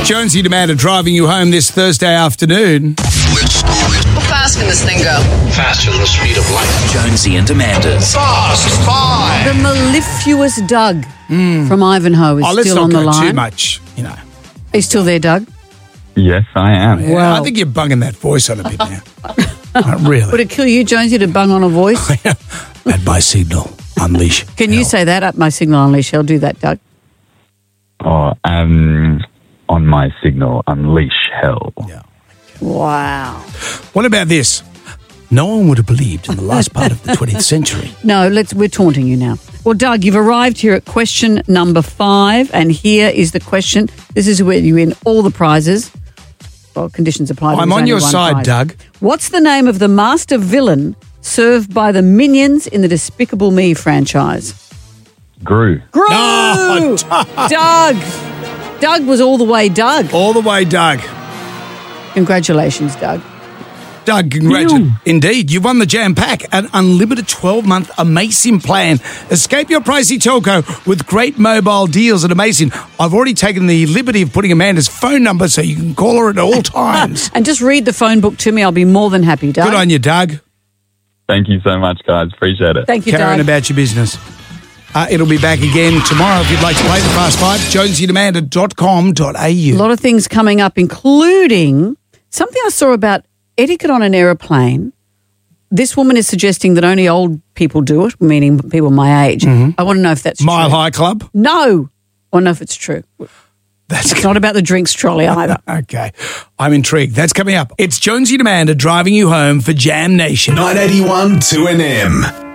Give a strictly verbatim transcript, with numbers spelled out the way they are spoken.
Jonesy Demanda driving you home this Thursday afternoon. How fast can this thing go? Faster than the speed of light. Jonesy and Amanda's Fast Five. The mellifluous Doug from Ivanhoe is Oh, let's still on not the go line. too much, you know. Are you still there, Doug? Yes, I am. Yeah, Wow. I think you're bunging that voice on a bit now. Not really. Would it kill you, Jonesy, to bung on a voice? At my signal, unleash. Can you say that? At my signal, unleash. I'll do that, Doug. Oh, um, on my signal, unleash hell. Yeah. Wow. What about this? No one would have believed in the last part of the twentieth century. No, let's. We're taunting you now. Well, Doug, you've arrived here at question number five, and here is the question. This is where you win all the prizes. Well, conditions apply. I'm There's on only your one side, prize. Doug. What's the name of the master villain served by the minions in the Despicable Me franchise? Gru. Gru! Oh, Doug! Doug was all the way Doug. All the way, Doug. Congratulations, Doug. Doug, congratulations. Indeed, you've won the Jam Pack, an unlimited twelve-month Amazing plan. Escape your pricey telco with great mobile deals at Amazing. I've already taken the liberty of putting Amanda's phone number so you can call her at all times. And just read the phone book to me. I'll be more than happy, Doug. Good on you, Doug. Thank you so much, guys. Appreciate it. Thank you, Carrying Doug. about your business. Uh, it'll be back again tomorrow if you'd like to play the Fast Five. jonesy demanda dot com dot a u. A lot of things coming up, including something I saw about etiquette on an aeroplane. This woman is suggesting that only old people do it, meaning people my age. I want to know if that's Mile true. High Club. No. I want to know if it's true. That's It's not about the drinks trolley either. okay. I'm intrigued. That's coming up. It's Jonesy Demanda driving you home for Jam Nation. nine eighty-one two N M.